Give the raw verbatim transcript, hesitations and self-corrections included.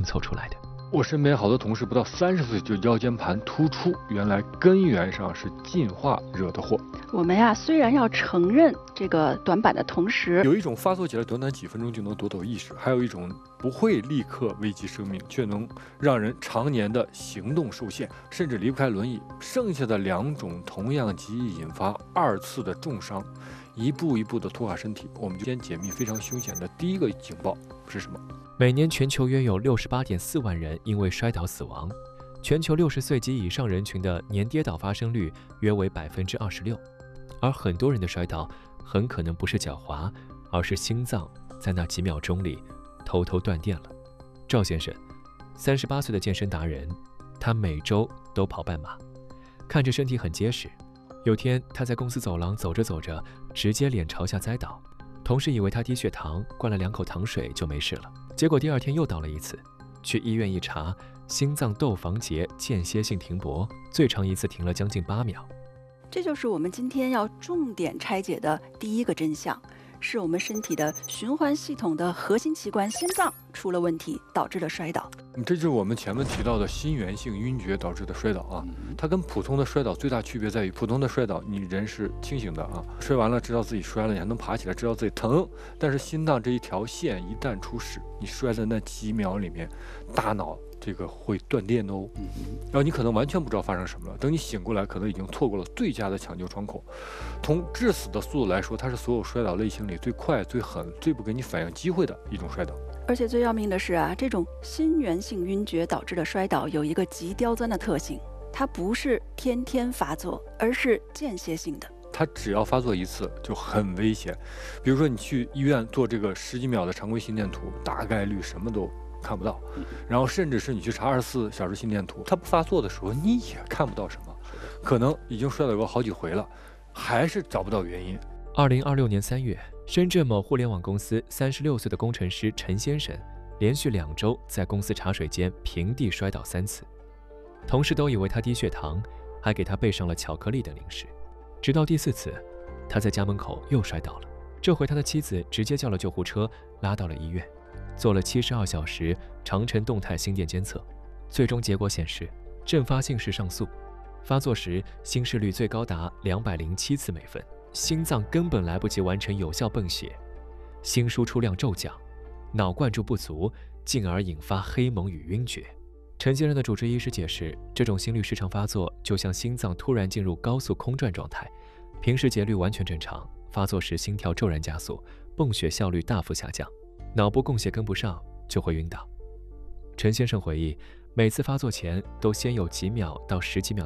凑出来的。 我身边好多同事不到三十岁就腰间盘突出，原来根源上是进化惹的祸。 我们呀，虽然要承认这个短板的同时， 有一种发作起来短短几分钟就能夺走意识，还有一种不会立刻危及生命，却能让人常年的行动受限，甚至离不开轮椅。剩下的两种同样极易引发二次的重伤，一步一步的拖垮身体。我们就先解密非常凶险的第一个警报是什么？ 每年全球约有 六十八点四万人因为摔倒死亡，全球六十岁及以上人群的年跌倒发生率约为 百分之二十六， 而很多人的摔倒很可能不是脚滑，而是心脏在那几秒钟里偷偷断电了。赵先生，三十八岁的健身达人，他每周都跑半马，看着身体很结实。有天他在公司走廊走着走着，直接脸朝下栽倒，同事以为他低血糖，灌了两口糖水就没事了。结果第二天又倒了一次，去医院一查，心脏窦房结间歇性停泊，最长一次停了将近八秒。 这就是我们今天要重点拆解的第一个真相，是我们身体的循环系统的核心器官心脏出了问题，导致了摔倒。 这就是我们前面提到的心源性晕厥导致的摔倒啊。它跟普通的摔倒最大区别在于，普通的摔倒你人是清醒的啊，摔完了知道自己摔了，你还能爬起来，知道自己疼。但是心脏这一条线一旦出事，你摔的那几秒里面，大脑这个会断电哦，然后你可能完全不知道发生什么了。等你醒过来，可能已经错过了最佳的抢救窗口。从致死的速度来说，它是所有摔倒类型里最快、最狠、最不给你反应机会的一种摔倒。 而且最要命的是啊，这种心源性晕厥导致的摔倒有一个极刁钻的特性，它不是天天发作，而是间歇性的。 它只要发作一次就很危险。比如说你去医院做这个十几秒的常规心电图，大概率什么都看不到，然后甚至是你去查二十四小时心电图，它不发作的时候你也看不到什么，可能已经摔倒过好几回了，还是找不到原因。 二零二六年三月，深圳某互联网公司三十六岁的工程师陈先生，连续两周在公司茶水间平地摔倒三次，同事都以为他低血糖，还给他备上了巧克力等零食。直到第四次，他在家门口又摔倒了，这回他的妻子直接叫了救护车，拉到了医院，做了七十二小时长程动态心电监测，最终结果显示阵发性室上素，发作时心室率最高达两百零七次每分，心脏根本来不及完成有效泵血，心输出量骤降，脑灌注不足，进而引发黑蒙与晕厥。陈先生的主治医师解释，这种心律失常发作就像心脏突然进入高速空转状态，平时节律完全正常，发作时心跳骤然加速，泵血效率大幅下降，脑部供血跟不上就会晕倒。陈先生回忆，每次发作前都先有几秒到十几秒